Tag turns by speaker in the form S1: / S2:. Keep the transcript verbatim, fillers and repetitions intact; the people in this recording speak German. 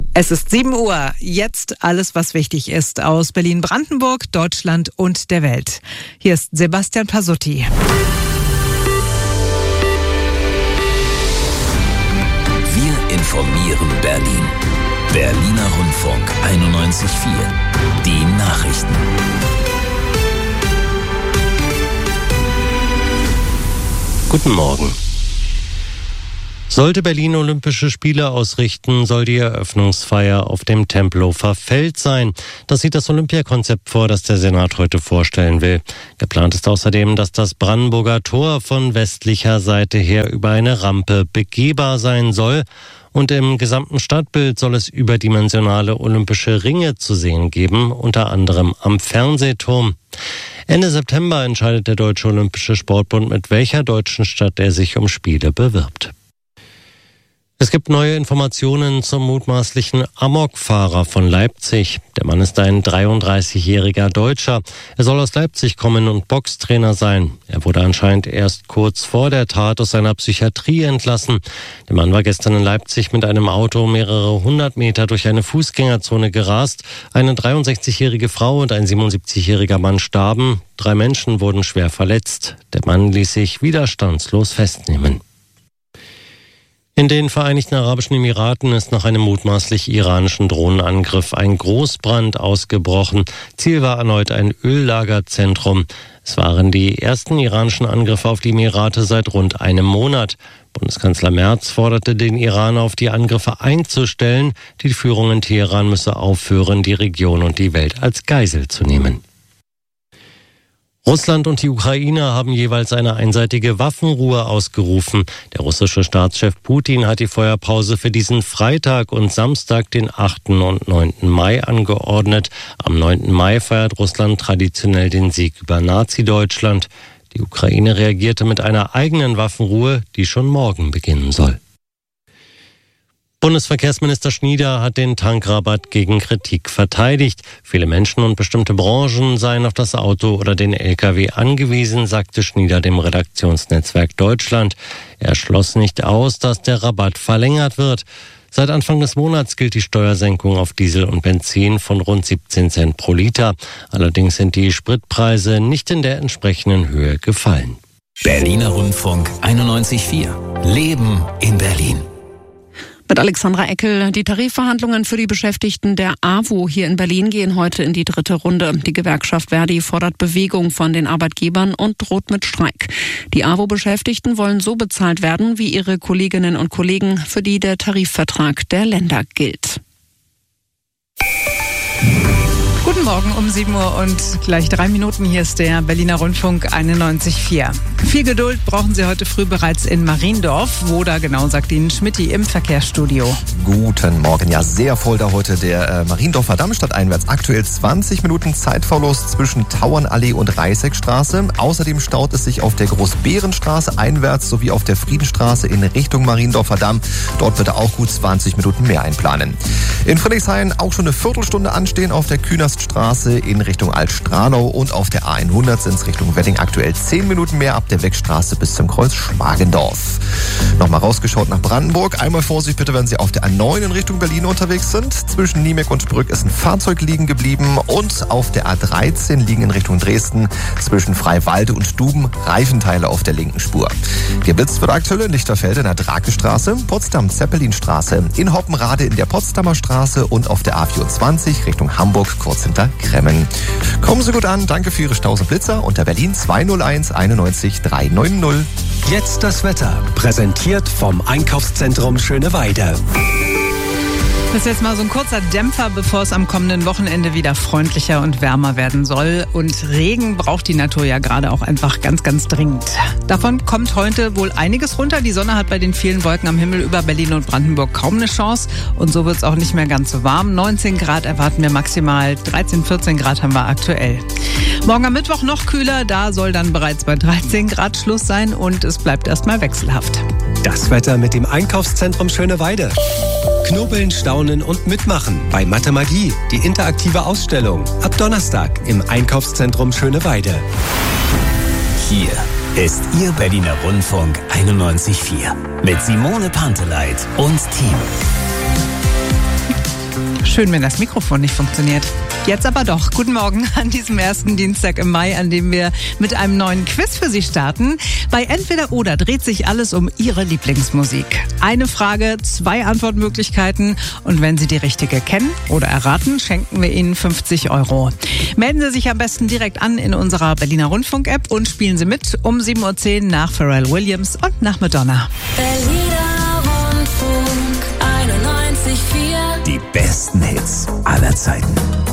S1: Es ist sieben Uhr. Jetzt alles, was wichtig ist aus Berlin-Brandenburg, Deutschland und der Welt. Hier ist Sebastian Pasutti.
S2: Wir informieren Berlin. Berliner Rundfunk einundneunzig Komma vier. Die Nachrichten.
S3: Guten Morgen. Sollte Berlin Olympische Spiele ausrichten, soll die Eröffnungsfeier auf dem Tempelhofer Feld sein. Das sieht das Olympiakonzept vor, das der Senat heute vorstellen will. Geplant ist außerdem, dass das Brandenburger Tor von westlicher Seite her über eine Rampe begehbar sein soll. Und im gesamten Stadtbild soll es überdimensionale olympische Ringe zu sehen geben, unter anderem am Fernsehturm. Ende September entscheidet der Deutsche Olympische Sportbund, mit welcher deutschen Stadt er sich um Spiele bewirbt. Es gibt neue Informationen zum mutmaßlichen Amokfahrer von Leipzig. Der Mann ist ein dreiunddreißigjähriger Deutscher. Er soll aus Leipzig kommen und Boxtrainer sein. Er wurde anscheinend erst kurz vor der Tat aus seiner Psychiatrie entlassen. Der Mann war gestern in Leipzig mit einem Auto mehrere hundert Meter durch eine Fußgängerzone gerast. Eine dreiundsechzigjährige Frau und ein siebenundsiebzigjähriger Mann starben. Drei Menschen wurden schwer verletzt. Der Mann ließ sich widerstandslos festnehmen. In den Vereinigten Arabischen Emiraten ist nach einem mutmaßlich iranischen Drohnenangriff ein Großbrand ausgebrochen. Ziel war erneut ein Öllagerzentrum. Es waren die ersten iranischen Angriffe auf die Emirate seit rund einem Monat. Bundeskanzler Merz forderte den Iran auf, die Angriffe einzustellen. Die Führung in Teheran müsse aufhören, die Region und die Welt als Geisel zu nehmen. Russland und die Ukraine haben jeweils eine einseitige Waffenruhe ausgerufen. Der russische Staatschef Putin hat die Feuerpause für diesen Freitag und Samstag, den achten und neunten Mai, angeordnet. Am neunten Mai feiert Russland traditionell den Sieg über Nazi-Deutschland. Die Ukraine reagierte mit einer eigenen Waffenruhe, die schon morgen beginnen soll. Bundesverkehrsminister Schnieder hat den Tankrabatt gegen Kritik verteidigt. Viele Menschen und bestimmte Branchen seien auf das Auto oder den L K W angewiesen, sagte Schnieder dem Redaktionsnetzwerk Deutschland. Er schloss nicht aus, dass der Rabatt verlängert wird. Seit Anfang des Monats gilt die Steuersenkung auf Diesel und Benzin von rund siebzehn Cent pro Liter. Allerdings sind die Spritpreise nicht in der entsprechenden Höhe gefallen.
S2: Berliner Rundfunk einundneunzig Komma vier. Leben in Berlin.
S4: Mit Alexandra Eckel. Die Tarifverhandlungen für die Beschäftigten der A W O hier in Berlin gehen heute in die dritte Runde. Die Gewerkschaft Verdi fordert Bewegung von den Arbeitgebern und droht mit Streik. Die A W O-Beschäftigten wollen so bezahlt werden wie ihre Kolleginnen und Kollegen, für die der Tarifvertrag der Länder gilt.
S1: Guten Morgen um sieben Uhr und gleich drei Minuten. Hier ist der Berliner Rundfunk einundneunzig Komma vier. Viel Geduld brauchen Sie heute früh bereits in Mariendorf. Wo da genau, sagt Ihnen Schmitty im Verkehrsstudio.
S5: Guten Morgen. Ja, sehr voll da heute der äh, Mariendorfer Damm stadteinwärts. Aktuell zwanzig Minuten Zeitverlust zwischen Tauernallee und Reißeckstraße. Außerdem staut es sich auf der Großbärenstraße einwärts sowie auf der Friedenstraße in Richtung Mariendorfer Damm. Dort bitte auch gut zwanzig Minuten mehr einplanen. In Friedrichshain auch schon eine Viertelstunde anstehen auf der Kühnerststraße in Richtung Altstranau und auf der A hundert sind es Richtung Wedding aktuell zehn Minuten mehr ab der Wegstraße bis zum Kreuz Schmargendorf. Nochmal rausgeschaut nach Brandenburg. Einmal Vorsicht bitte, wenn Sie auf der A neun in Richtung Berlin unterwegs sind. Zwischen Niemek und Brück ist ein Fahrzeug liegen geblieben und auf der A dreizehn liegen in Richtung Dresden zwischen Freiwalde und Duben Reifenteile auf der linken Spur. Geblitzt wird aktuell in Lichterfelde in der Drakestraße, Potsdam-Zeppelinstraße, in Hoppenrade in der Potsdamer Straße und auf der A vierundzwanzig Richtung Hamburg kurz hinter Kremmen. Kommen Sie gut an, danke für Ihre Staus und Blitzer unter Berlin zwei null eins einundneunzig drei neun null.
S6: Jetzt das Wetter, präsentiert vom Einkaufszentrum Schöneweide.
S1: Das ist jetzt mal so ein kurzer Dämpfer, bevor es am kommenden Wochenende wieder freundlicher und wärmer werden soll. Und Regen braucht die Natur ja gerade auch einfach ganz, ganz dringend. Davon kommt heute wohl einiges runter. Die Sonne hat bei den vielen Wolken am Himmel über Berlin und Brandenburg kaum eine Chance. Und so wird es auch nicht mehr ganz so warm. neunzehn Grad erwarten wir maximal, dreizehn, vierzehn Grad haben wir aktuell. Morgen am Mittwoch noch kühler, da soll dann bereits bei dreizehn Grad Schluss sein und es bleibt erstmal wechselhaft.
S6: Das Wetter mit dem Einkaufszentrum Schöneweide. Knobeln, staunen und mitmachen bei Mathe Magie, die interaktive Ausstellung. Ab Donnerstag im Einkaufszentrum Schöneweide.
S2: Hier ist Ihr Berliner Rundfunk einundneunzig Komma vier mit Simone Panteleit und Team.
S1: Schön, wenn das Mikrofon nicht funktioniert. Jetzt aber doch. Guten Morgen an diesem ersten Dienstag im Mai, an dem wir mit einem neuen Quiz für Sie starten. Bei Entweder oder dreht sich alles um Ihre Lieblingsmusik. Eine Frage, zwei Antwortmöglichkeiten und wenn Sie die richtige kennen oder erraten, schenken wir Ihnen fünfzig Euro. Melden Sie sich am besten direkt an in unserer Berliner Rundfunk-App und spielen Sie mit um sieben Uhr zehn nach Pharrell Williams und nach Madonna.
S7: Berliner Rundfunk einundneunzig Komma vier.
S2: Die besten Hits aller Zeiten.